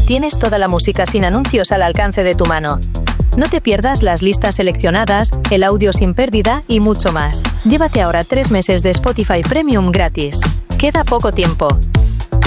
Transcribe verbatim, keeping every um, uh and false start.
tienes toda la música sin anuncios al alcance de tu mano. No te pierdas las listas seleccionadas, el audio sin pérdida y mucho más. Llévate ahora tres meses de Spotify Premium gratis. Queda poco tiempo.